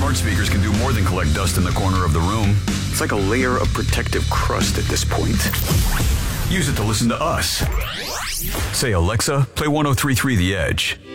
smart speakers can do more than collect dust in the corner of the room. It's like a layer of protective crust at this point. Use it to listen to us. Say, Alexa, play 103.3 The Edge.